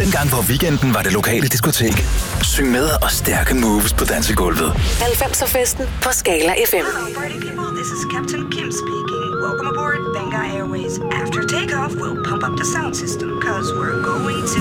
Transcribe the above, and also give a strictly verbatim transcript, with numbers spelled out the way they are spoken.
Dengang på weekenden var det lokale diskotek. Syng med og stærke moves på dansegulvet. halvfemser festen på Scala F M. Hello, party people. This is Captain Kim speaking. Welcome aboard Benga Airways. After takeoff, we'll pump up the sound system, cause we're going to